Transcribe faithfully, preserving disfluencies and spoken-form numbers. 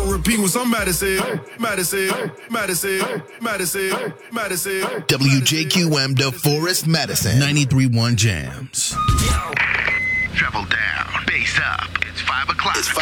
don't repeat what somebody said. Madison, Madison, Madison, Madison. W J Q M DeForest Madison. ninety-three point one Jams. Treble down, bass up. It's five o'clock. It's five